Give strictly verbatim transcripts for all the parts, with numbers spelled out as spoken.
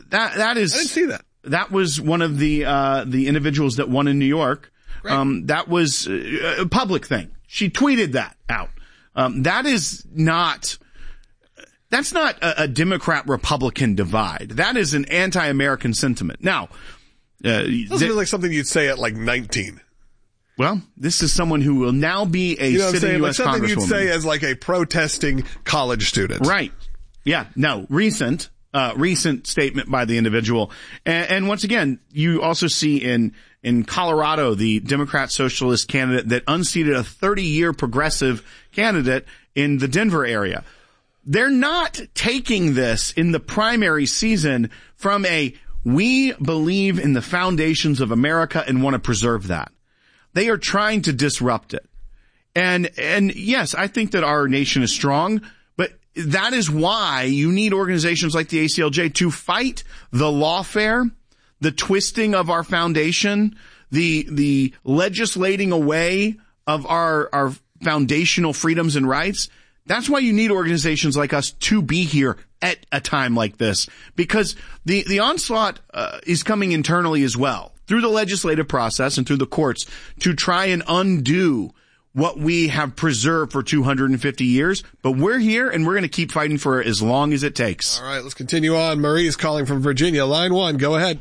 that that is. I didn't see that. That was one of the uh the individuals that won in New York. Right. Um, that was a public thing. She tweeted that out. Um, that is not. That's not a, a Democrat-Republican divide. That is an anti-American sentiment. Now, uh, doesn't feel like something you'd say at like nineteen. Well, this is someone who will now be a you know what I'm sitting saying? U Like S something Congresswoman. you'd say as like a protesting college student. Right. Yeah. No. Recent. Uh, recent statement by the individual. And, and once again, you also see in, in Colorado, the Democrat Socialist candidate that unseated a thirty-year progressive candidate in the Denver area. They're not taking this in the primary season from a, we believe in the foundations of America and want to preserve that. They are trying to disrupt it. And, and yes, I think that our nation is strong, but that is why you need organizations like the A C L J to fight the lawfare, the twisting of our foundation, the, the legislating away of our, our foundational freedoms and rights. That's why you need organizations like us to be here at a time like this, because the, the onslaught uh, is coming internally as well through the legislative process and through the courts to try and undo what we have preserved for two hundred fifty years. But we're here and we're going to keep fighting for it as long as it takes. All right, let's continue on. Marie is calling from Virginia. Line one, go ahead.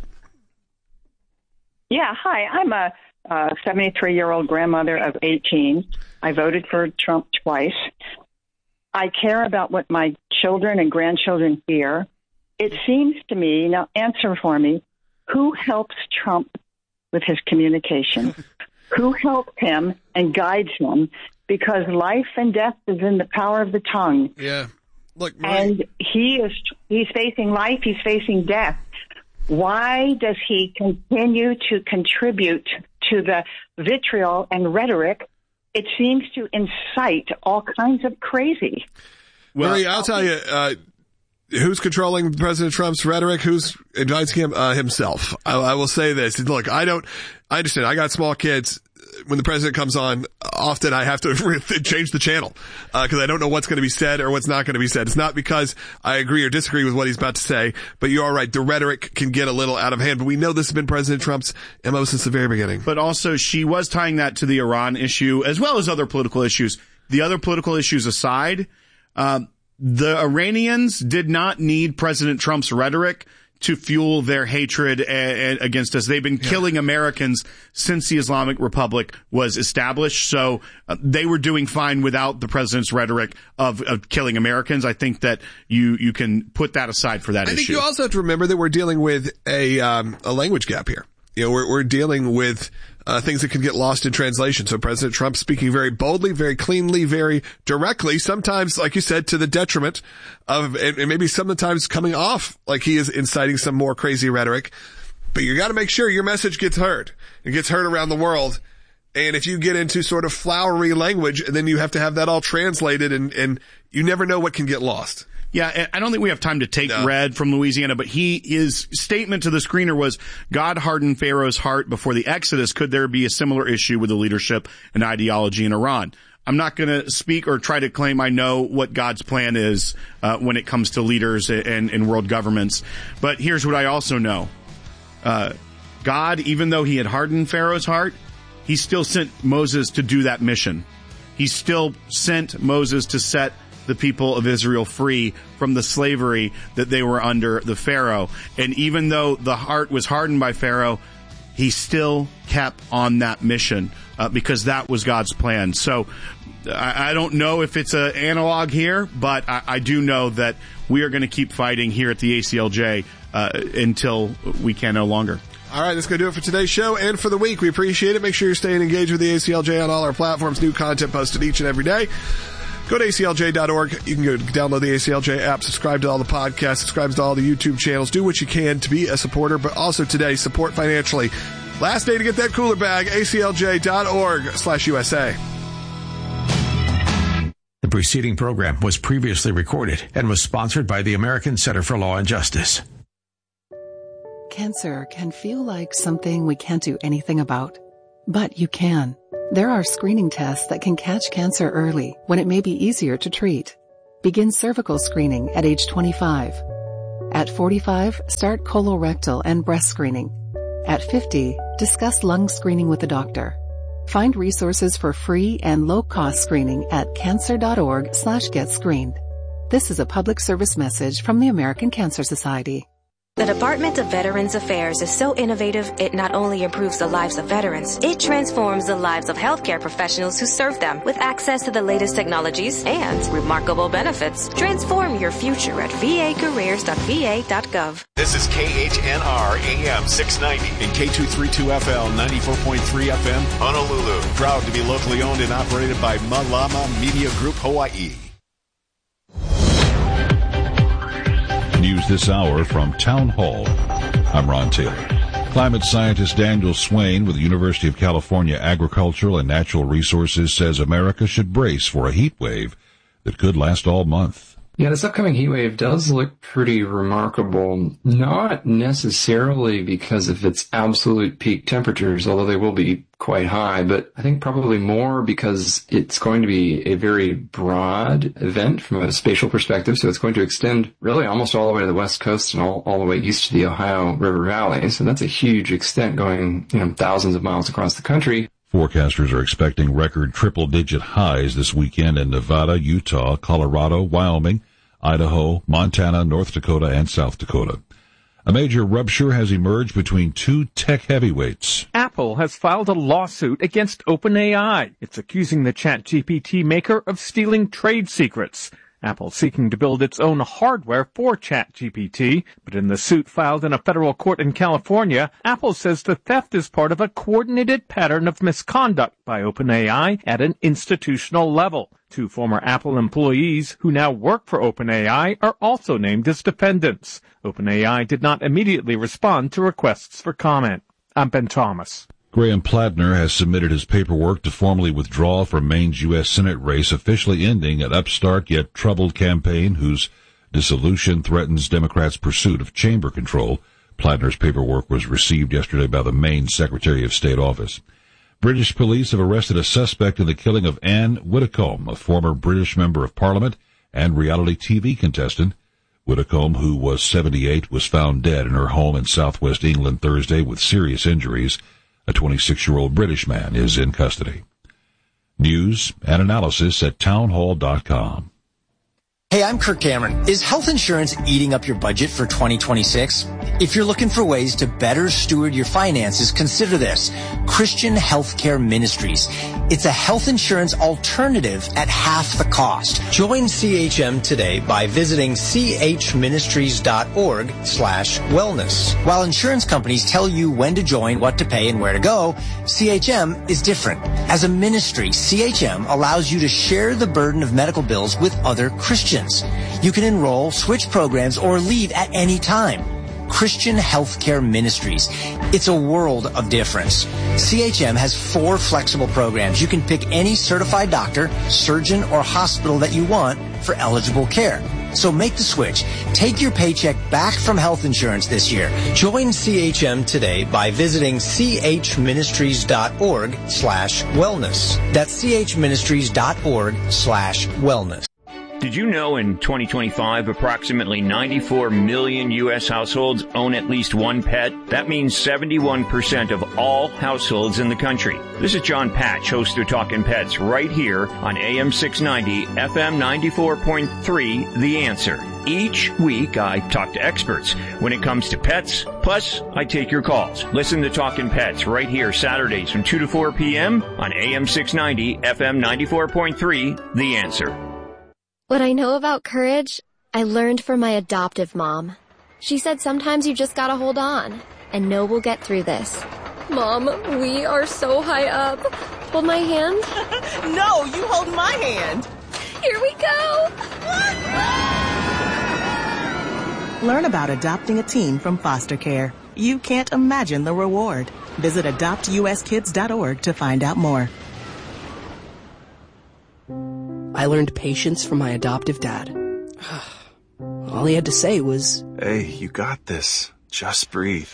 Yeah, hi. I'm a uh, seventy-three-year-old grandmother of eighteen. I voted for Trump twice. I care about what my children and grandchildren hear. It seems to me, now answer for me, who helps Trump with his communication? Who helps him and guides him? Because life and death is in the power of the tongue. Yeah. Look, Marie. And he is, he's facing life, he's facing death. Why does he continue to contribute to the vitriol and rhetoric? It seems to incite all kinds of crazy. Well, Marie, I'll tell you, uh, who's controlling President Trump's rhetoric? Who's advising him? Uh, himself. I, I will say this. Look, I don't, I understand. I got small kids. When the president comes on, often I have to change the channel, uh, cause I don't know what's going to be said or what's not going to be said. It's not because I agree or disagree with what he's about to say, but you're all right. The rhetoric can get a little out of hand, but we know this has been President Trump's M O since the very beginning. But also she was tying that to the Iran issue as well as other political issues. The other political issues aside, um, the Iranians did not need President Trump's rhetoric to fuel their hatred a- a- against us. They've been yeah. killing Americans since the Islamic Republic was established. So uh, they were doing fine without the president's rhetoric of, of killing Americans. I think that you, you can put that aside for that I issue. I think you also have to remember that we're dealing with a, um, a language gap here. You know, we're, we're dealing with, uh, things that can get lost in translation. So President Trump speaking very boldly, very cleanly, very directly, sometimes, like you said, to the detriment of, and, and maybe sometimes coming off like he is inciting some more crazy rhetoric. But you gotta make sure your message gets heard. It gets heard around the world. And if you get into sort of flowery language, and then you have to have that all translated, and, and you never know what can get lost. Yeah, I don't think we have time to take no. Red from Louisiana, but he, his statement to the screener was, God hardened Pharaoh's heart before the Exodus. Could there be a similar issue with the leadership and ideology in Iran? I'm not going to speak or try to claim I know what God's plan is uh, when it comes to leaders and, and world governments. But here's what I also know. Uh, God, even though he had hardened Pharaoh's heart, he still sent Moses to do that mission. He still sent Moses to set the people of Israel free from the slavery that they were under the Pharaoh. And even though the heart was hardened by Pharaoh, he still kept on that mission uh, because that was God's plan. So I, I don't know if it's an analog here, but I, I do know that we are going to keep fighting here at the A C L J uh, until we can no longer. All right, that's going to do it for today's show and for the week. We appreciate it. Make sure you're staying engaged with the A C L J on all our platforms. New content posted each and every day. Go to A C L J dot org. You can go download the A C L J app, subscribe to all the podcasts, subscribe to all the YouTube channels. Do what you can to be a supporter, but also today, support financially. Last day to get that cooler bag, A C L J dot org slash U S A. The preceding program was previously recorded and was sponsored by the American Center for Law and Justice. Cancer can feel like something we can't do anything about, but you can. There are screening tests that can catch cancer early when it may be easier to treat. Begin cervical screening at age twenty-five. At forty-five, start colorectal and breast screening. At fifty, discuss lung screening with a doctor. Find resources for free and low-cost screening at cancer.org slash get screened. This is a public service message from the American Cancer Society. The Department of Veterans Affairs is so innovative, it not only improves the lives of veterans, it transforms the lives of healthcare professionals who serve them with access to the latest technologies and remarkable benefits. Transform your future at v a careers dot v a dot gov. This is K H N R A M six ninety and K two thirty-two F L ninety-four point three F M, Honolulu. Proud to be locally owned and operated by Malama Media Group Hawaii. News this hour from Town Hall. I'm Ron Taylor. Climate scientist Daniel Swain with the University of California Agricultural and Natural Resources says America should brace for a heat wave that could last all month. Yeah, this upcoming heat wave does look pretty remarkable, not necessarily because of its absolute peak temperatures, although they will be quite high, but I think probably more because it's going to be a very broad event from a spatial perspective, so it's going to extend really almost all the way to the west coast and all, all the way east to the Ohio River Valley, so that's a huge extent going, you know, thousands of miles across the country. Forecasters are expecting record triple-digit highs this weekend in Nevada, Utah, Colorado, Wyoming, Idaho, Montana, North Dakota, and South Dakota. A major rupture has emerged between two tech heavyweights. Apple has filed a lawsuit against OpenAI. It's accusing the ChatGPT maker of stealing trade secrets. Apple seeking to build its own hardware for ChatGPT, but in the suit filed in a federal court in California, Apple says the theft is part of a coordinated pattern of misconduct by OpenAI at an institutional level. Two former Apple employees who now work for OpenAI are also named as defendants. OpenAI did not immediately respond to requests for comment. I'm Ben Thomas. Graham Platner has submitted his paperwork to formally withdraw from Maine's U S Senate race, officially ending an upstart yet troubled campaign whose dissolution threatens Democrats' pursuit of chamber control. Platner's paperwork was received yesterday by the Maine Secretary of State office. British police have arrested a suspect in the killing of Anne Widdecombe, a former British member of Parliament and reality T V contestant. Widdecombe, who was seventy-eight, was found dead in her home in southwest England Thursday with serious injuries. A twenty-six-year-old British man is in custody. News and analysis at townhall dot com. Hey, I'm Kirk Cameron. Is health insurance eating up your budget for twenty twenty-six? If you're looking for ways to better steward your finances, consider this. Christian Healthcare Ministries. It's a health insurance alternative at half the cost. Join C H M today by visiting chministries.org slash wellness. While insurance companies tell you when to join, what to pay, and where to go, C H M is different. As a ministry, C H M allows you to share the burden of medical bills with other Christians. You can enroll, switch programs, or leave at any time. Christian Healthcare Ministries. It's a world of difference. C H M has four flexible programs. You can pick any certified doctor, surgeon, or hospital that you want for eligible care. So make the switch. Take your paycheck back from health insurance this year. Join C H M today by visiting chministries.org slash wellness. That's chministries.org slash wellness. Did you know in twenty twenty-five, approximately ninety-four million U S households own at least one pet? That means seventy-one percent of all households in the country. This is John Patch, host of Talkin' Pets, right here on A M six ninety, F M ninety-four point three, The Answer. Each week, I talk to experts when it comes to pets, plus I take your calls. Listen to Talkin' Pets right here Saturdays from two to four p.m. on A M six ninety, F M ninety-four point three, The Answer. What I know about courage, I learned from my adoptive mom. She said sometimes you just gotta hold on and know we'll get through this. Mom, we are so high up. Hold my hand. No, you hold my hand. Here we go. Learn about adopting a teen from foster care. You can't imagine the reward. Visit adopt u s kids dot org to find out more. I learned patience from my adoptive dad. All he had to say was, "Hey, you got this. Just breathe."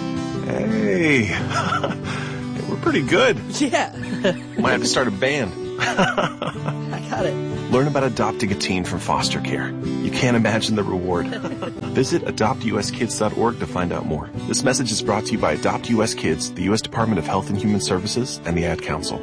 Hey, we're pretty good. Yeah. Might have to start a band. I got it. Learn about adopting a teen from foster care. You can't imagine the reward. Visit adopt u s kids dot org to find out more. This message is brought to you by Adopt U S Kids, the U S Department of Health and Human Services, and the Ad Council.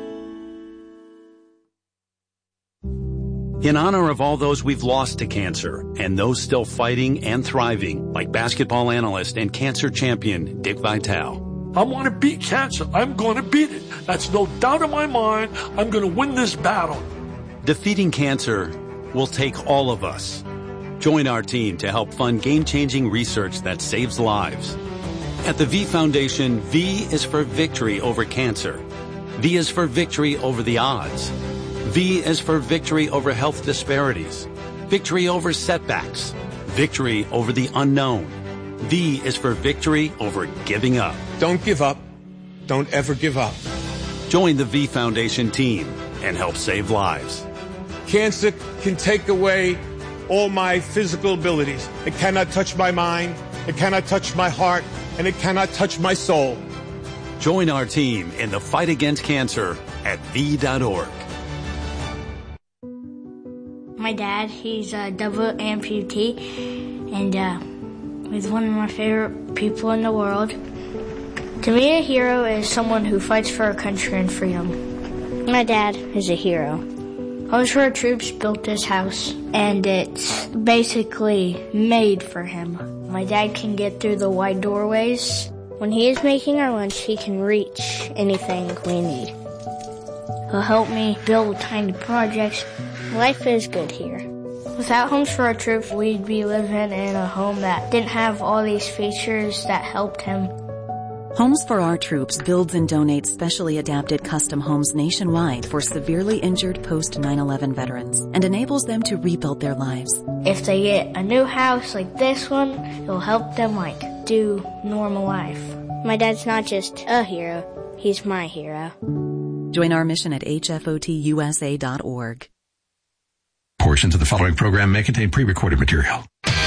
In honor of all those we've lost to cancer and those still fighting and thriving, like basketball analyst and cancer champion Dick Vitale. I want to beat cancer. I'm going to beat it. That's no doubt in my mind. I'm going to win this battle. Defeating cancer will take all of us. Join our team to help fund game-changing research that saves lives. At the V Foundation, V is for victory over cancer. V is for victory over the odds. V is for victory over health disparities. Victory over setbacks. Victory over the unknown. V is for victory over giving up. Don't give up. Don't ever give up. Join the V Foundation team and help save lives. Cancer can take away all my physical abilities. It cannot touch my mind, it cannot touch my heart, and it cannot touch my soul. Join our team in the fight against cancer at V dot org. My dad, he's a double amputee, and uh, he's one of my favorite people in the world. To me, a hero is someone who fights for our country and freedom. My dad is a hero. Homes for Our Troops built this house, and it's basically made for him. My dad can get through the wide doorways. When he is making our lunch, he can reach anything we need. He'll help me build tiny projects. Life is good here. Without Homes for Our Troops, we'd be living in a home that didn't have all these features that helped him. Homes for Our Troops builds and donates specially adapted custom homes nationwide for severely injured post nine eleven veterans and enables them to rebuild their lives. If they get a new house like this one, it'll help them like do normal life. My dad's not just a hero, he's my hero. Join our mission at H F O T U S A dot org. Portions of the following program may contain pre-recorded material.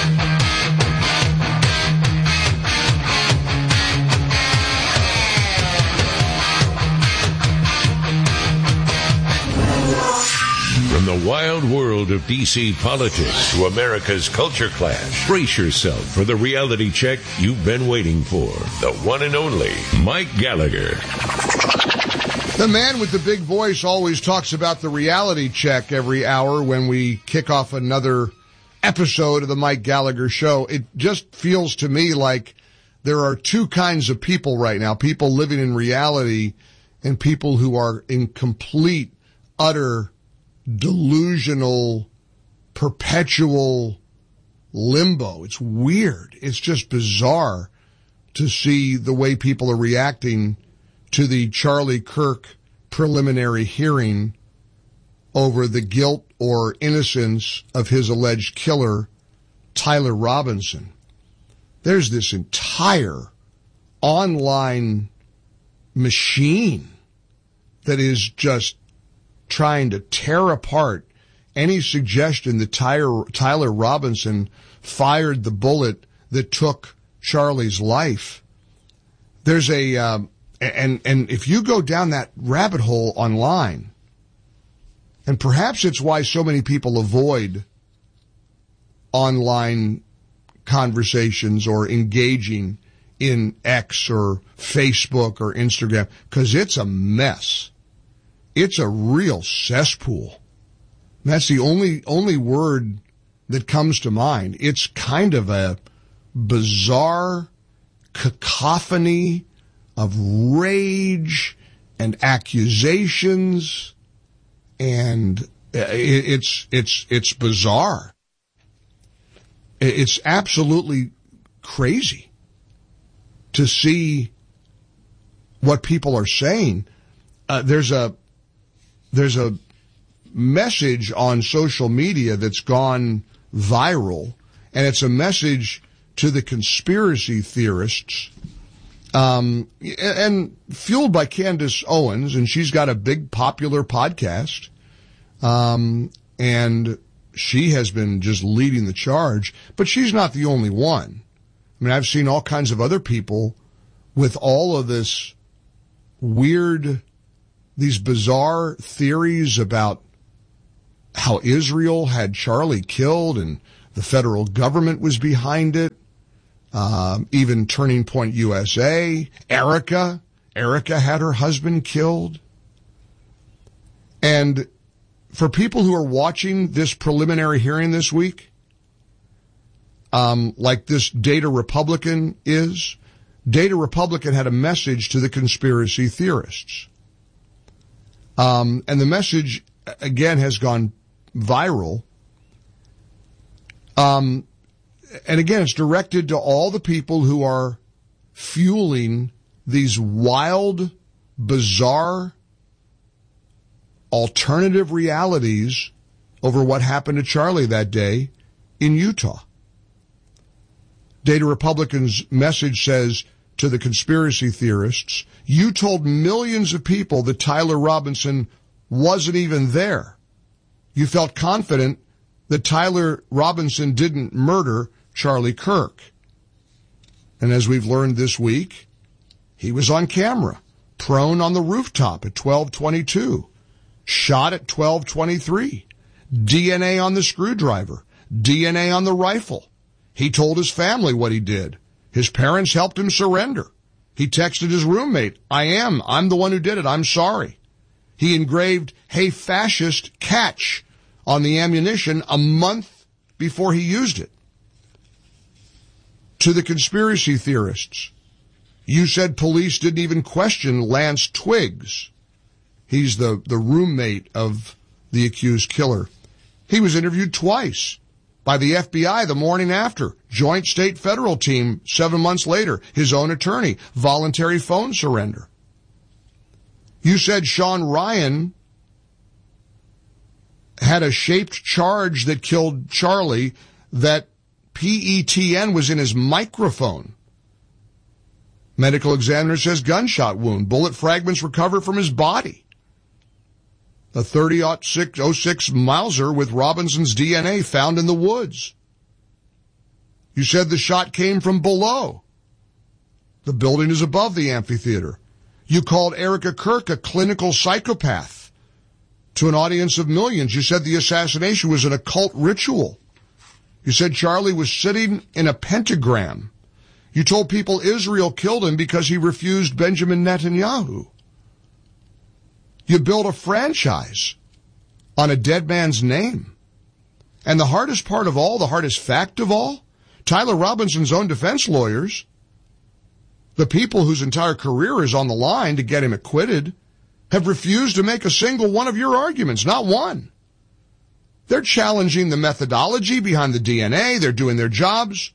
From the wild world of D C politics to America's culture clash, brace yourself for the reality check you've been waiting for. The one and only Mike Gallagher. The man with the big voice always talks about the reality check every hour when we kick off another episode of the Mike Gallagher Show. It just feels to me like there are two kinds of people right now, people living in reality and people who are in complete, utter, delusional, perpetual limbo. It's weird. It's just bizarre to see the way people are reacting to the Charlie Kirk preliminary hearing over the guilt or innocence of his alleged killer, Tyler Robinson. There's this entire online machine that is just trying to tear apart any suggestion that Tyler, Tyler Robinson fired the bullet that took Charlie's life. There's a, um, and, and if you go down that rabbit hole online, and perhaps it's why so many people avoid online conversations or engaging in X or Facebook or Instagram, because it's a mess. It's a real cesspool. That's the only, only word that comes to mind. It's kind of a bizarre cacophony of rage and accusations, and it's, it's, it's bizarre. It's absolutely crazy to see what people are saying. Uh, there's a, there's a message on social media that's gone viral, and it's a message to the conspiracy theorists, um, and fueled by Candace Owens, and she's got a big popular podcast, um, and she has been just leading the charge, but she's not the only one. I mean, I've seen all kinds of other people with all of this weird, these bizarre theories about how Israel had Charlie killed and the federal government was behind it. Um, even Turning Point U S A, Erica, Erica had her husband killed. And for people who are watching this preliminary hearing this week, um, like this Data Republican is, Data Republican had a message to the conspiracy theorists. Um, and the message, again, has gone viral. Um, and again, it's directed to all the people who are fueling these wild, bizarre, alternative realities over what happened to Charlie that day in Utah. Data Republican's message says to the conspiracy theorists, you told millions of people that Tyler Robinson wasn't even there. You felt confident that Tyler Robinson didn't murder Charlie Kirk. And as we've learned this week, he was on camera, prone on the rooftop at twelve twenty-two, shot at twelve twenty-three, D N A on the screwdriver, D N A on the rifle. He told his family what he did. His parents helped him surrender. He texted his roommate, I am, I'm the one who did it, I'm sorry. He engraved, hey fascist, catch on the ammunition a month before he used it. To the conspiracy theorists, you said police didn't even question Lance Twiggs. He's the, the roommate of the accused killer. He was interviewed twice by the F B I the morning after. Joint state federal team seven months later. His own attorney. Voluntary phone surrender. You said Sean Ryan had a shaped charge that killed Charlie, that P E T N was in his microphone. Medical examiner says gunshot wound. Bullet fragments recovered from his body. A thirty oh six Mauser with Robinson's D N A found in the woods. You said the shot came from below. The building is above the amphitheater. You called Erica Kirk a clinical psychopath to an audience of millions. You said the assassination was an occult ritual. You said Charlie was sitting in a pentagram. You told people Israel killed him because he refused Benjamin Netanyahu. You built a franchise on a dead man's name. And the hardest part of all, the hardest fact of all, Tyler Robinson's own defense lawyers, the people whose entire career is on the line to get him acquitted, have refused to make a single one of your arguments, not one. They're challenging the methodology behind the D N A. They're doing their jobs.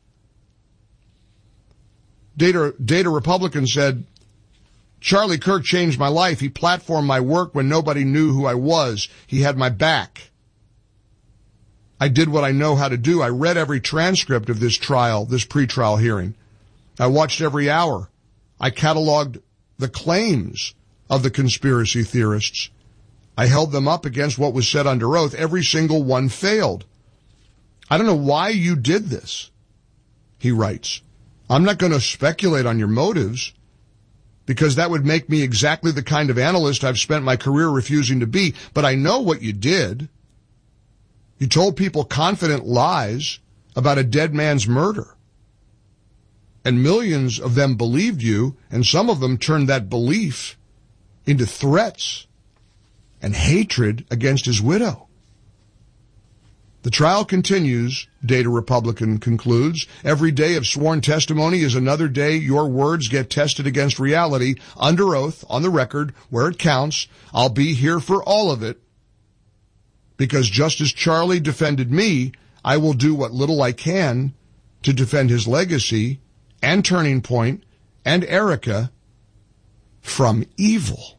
Data, Data Republican said, Charlie Kirk changed my life. He platformed my work when nobody knew who I was. He had my back. I did what I know how to do. I read every transcript of this trial, this pretrial hearing. I watched every hour. I cataloged the claims of the conspiracy theorists. I held them up against what was said under oath. Every single one failed. I don't know why you did this, he writes. I'm not going to speculate on your motives, because that would make me exactly the kind of analyst I've spent my career refusing to be. But I know what you did. You told people confident lies about a dead man's murder. And millions of them believed you, and some of them turned that belief into threats and hatred against his widow. The trial continues, Data Republican concludes. Every day of sworn testimony is another day your words get tested against reality, under oath, on the record, where it counts. I'll be here for all of it, because just as Charlie defended me, I will do what little I can to defend his legacy and Turning Point and Erica from evil.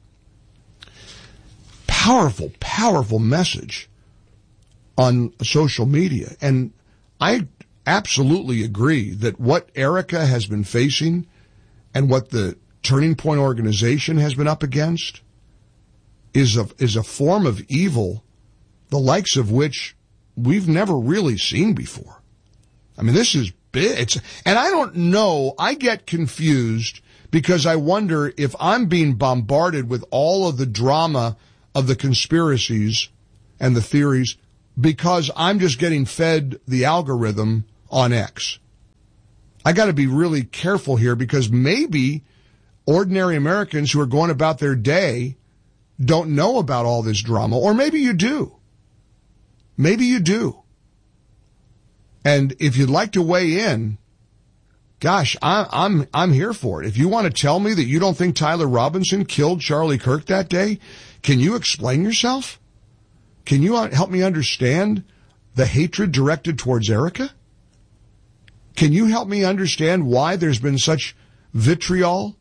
Powerful, powerful message on social media. And I absolutely agree that what Erica has been facing and what the Turning Point organization has been up against is a, is a form of evil, the likes of which we've never really seen before. I mean, this is big. It's, and I don't know, I get confused because I wonder if I'm being bombarded with all of the drama of the conspiracies and the theories because I'm just getting fed the algorithm on X. I got to be really careful here because maybe ordinary Americans who are going about their day don't know about all this drama, or maybe you do. Maybe you do. And if you'd like to weigh in, gosh, I, I'm I'm here for it. If you want to tell me that you don't think Tyler Robinson killed Charlie Kirk that day, can you explain yourself? Can you help me understand the hatred directed towards Erica? Can you help me understand why there's been such vitriol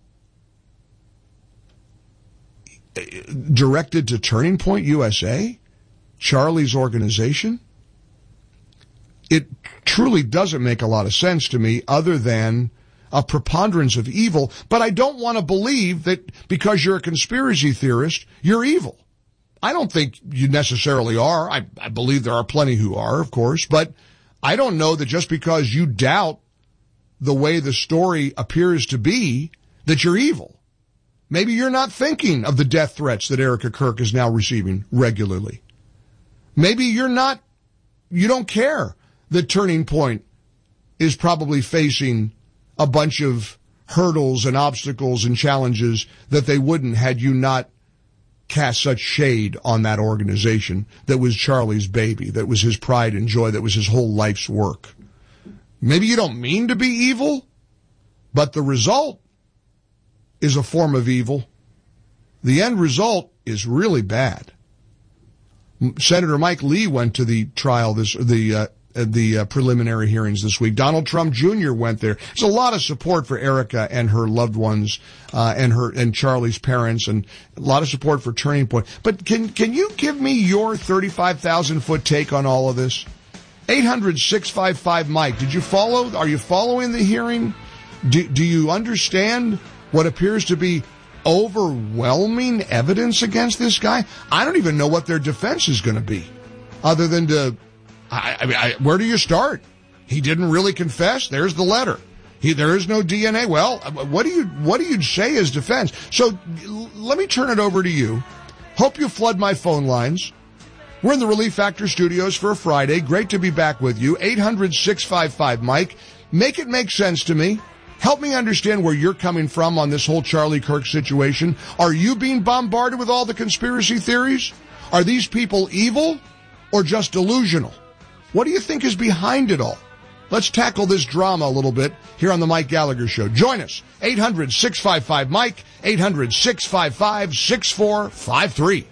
directed to Turning Point U S A, Charlie's organization? It truly doesn't make a lot of sense to me other than a preponderance of evil, but I don't want to believe that because you're a conspiracy theorist, you're evil. I don't think you necessarily are. I, I believe there are plenty who are, of course, but I don't know that just because you doubt the way the story appears to be, that you're evil. Maybe you're not thinking of the death threats that Erica Kirk is now receiving regularly. Maybe you're not, you don't care that Turning Point is probably facing a bunch of hurdles and obstacles and challenges that they wouldn't had you not cast such shade on that organization that was Charlie's baby, that was his pride and joy, that was his whole life's work. Maybe you don't mean to be evil, but the result is a form of evil. The end result is really bad. Senator Mike Lee went to the trial, this the uh, the uh, preliminary hearings this week. Donald Trump Junior went there. There's a lot of support for Erica and her loved ones, uh, and her and Charlie's parents, and a lot of support for Turning Point. But can can you give me your thirty-five thousand foot take on all of this? eight hundred, six five five, Mike. Did you follow? Are you following the hearing? Do, do you understand what appears to be overwhelming evidence against this guy? I don't even know what their defense is going to be, other than to, I, I mean, I, where do you start? He didn't really confess. There's the letter. He, there is no D N A. Well, what do you, what do you say as defense? So l- let me turn it over to you. Hope you flood my phone lines. We're in the Relief Factor studios for a Friday. Great to be back with you. eight hundred, six five five, Mike. Make it make sense to me. Help me understand where you're coming from on this whole Charlie Kirk situation. Are you being bombarded with all the conspiracy theories? Are these people evil or just delusional? What do you think is behind it all? Let's tackle this drama a little bit here on the Mike Gallagher Show. Join us. eight hundred, six five five, Mike. eight hundred, six five five, six four five three.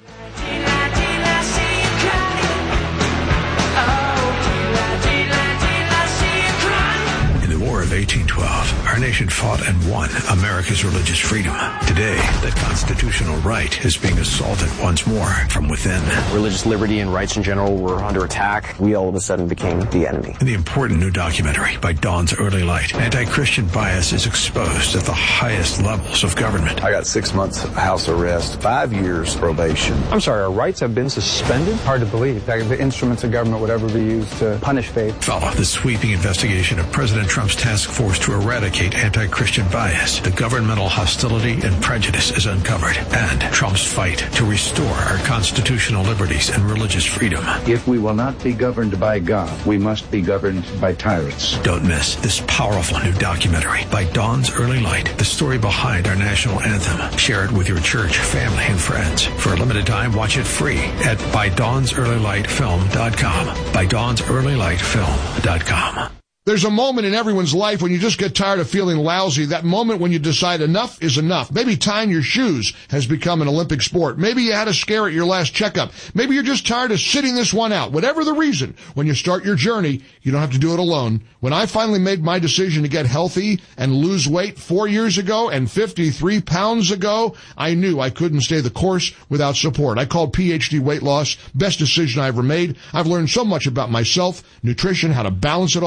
Of eighteen twelve, our nation fought and won America's religious freedom. Today, that constitutional right is being assaulted once more from within. Religious liberty and rights in general were under attack. We all of a sudden became the enemy. In the important new documentary by Dawn's Early Light, anti-Christian bias is exposed at the highest levels of government. I got six months house arrest, five years probation. I'm sorry, our rights have been suspended? Hard to believe that the instruments of government would ever be used to punish faith. Follow the sweeping investigation of President Trump's task force to eradicate anti-Christian bias. The governmental hostility and prejudice is uncovered, and Trump's fight to restore our constitutional liberties and religious freedom. If we will not be governed by God, we must be governed by tyrants. Don't miss this powerful new documentary by Dawn's Early Light, the story behind our national anthem. Share it with your church, family, and friends. For a limited time, watch it free at by dawns early light film dot com. by dawns early light film dot com. There's a moment in everyone's life when you just get tired of feeling lousy, that moment when you decide enough is enough. Maybe tying your shoes has become an Olympic sport. Maybe you had a scare at your last checkup. Maybe you're just tired of sitting this one out. Whatever the reason, when you start your journey, you don't have to do it alone. When I finally made my decision to get healthy and lose weight four years ago and fifty-three pounds ago, I knew I couldn't stay the course without support. I called P H D Weight Loss. Best decision I ever made. I've learned so much about myself, nutrition, how to balance it all, and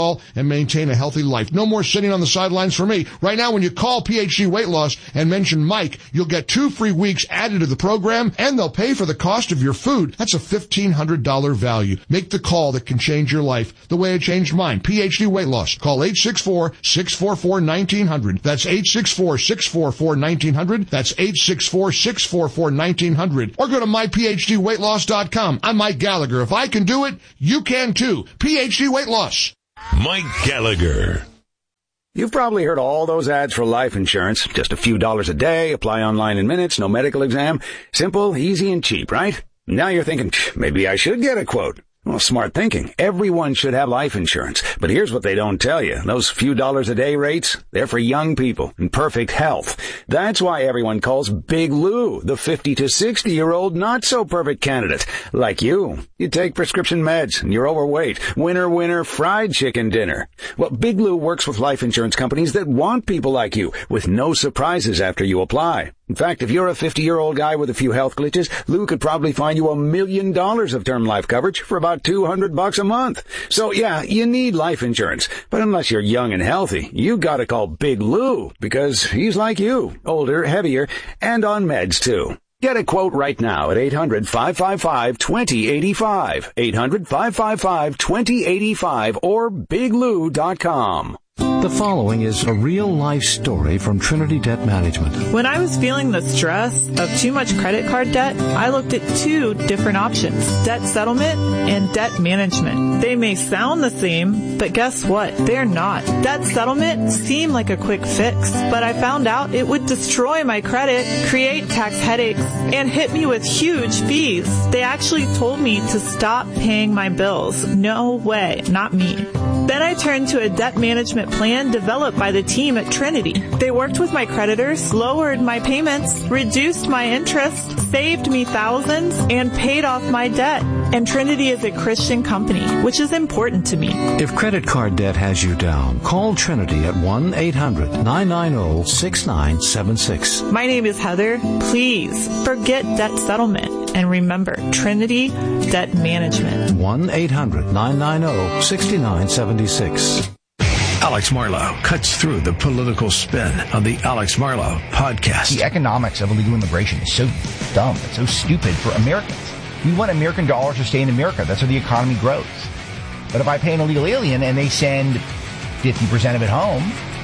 and maintain a healthy life. No more sitting on the sidelines for me. Right now, when you call P H D Weight Loss and mention Mike, you'll get two free weeks added to the program, and they'll pay for the cost of your food. That's a fifteen hundred dollars value. Make the call that can change your life the way it changed mine. P H D Weight Loss. Call eight six four, six four four, one nine zero zero. That's eight six four, six four four, one nine zero zero. That's eight six four, six four four, one nine zero zero. Or go to my p h d weight loss dot com. I'm Mike Gallagher. If I can do it, you can too. P H D Weight Loss. Mike Gallagher. You've probably heard all those ads for life insurance. Just a few dollars a day, apply online in minutes, no medical exam. Simple, easy, and cheap, right? Now you're thinking, maybe I should get a quote. Well, smart thinking. Everyone should have life insurance. But here's what they don't tell you. Those few dollars a day rates, they're for young people in perfect health. That's why everyone calls Big Lou the fifty to sixty year old not so perfect candidate. Like you. You take prescription meds and you're overweight. Winner, winner, fried chicken dinner. Well, Big Lou works with life insurance companies that want people like you with no surprises after you apply. In fact, if you're a fifty-year-old guy with a few health glitches, Lou could probably find you a million dollars of term life coverage for about two hundred bucks a month. So yeah, you need life insurance. But unless you're young and healthy, you gotta call Big Lou because he's like you, older, heavier, and on meds too. Get a quote right now at eight hundred, five five five, two zero eight five, eight hundred, five five five, two zero eight five, or big lou dot com. The following is a real-life story from Trinity Debt Management. When I was feeling the stress of too much credit card debt, I looked at two different options, debt settlement and debt management. They may sound the same, but guess what? They're not. Debt settlement seemed like a quick fix, but I found out it would destroy my credit, create tax headaches, and hit me with huge fees. They actually told me to stop paying my bills. No way, not me. Then I turned to a debt management plan developed by the team at Trinity. They worked with my creditors, lowered my payments, reduced my interest, saved me thousands, and paid off my debt. And Trinity is a Christian company, which is important to me. If credit card debt has you down, call Trinity at one eight hundred, nine nine zero, six nine seven six. My name is Heather. Please forget debt settlement and remember Trinity Debt Management. one eight hundred, nine nine zero, six nine seven six. Alex Marlow cuts through the political spin on the Alex Marlow podcast. The economics of illegal immigration is so dumb. It's so stupid for Americans. We want American dollars to stay in America. That's how the economy grows. But if I pay an illegal alien and they send fifty percent of it home,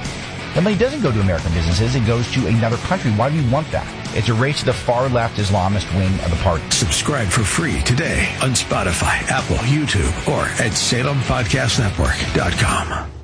the money doesn't go to American businesses. It goes to another country. Why do we want that? It's a race to the far-left Islamist wing of the party. Subscribe for free today on Spotify, Apple, YouTube, or at Salem Podcast Network dot com.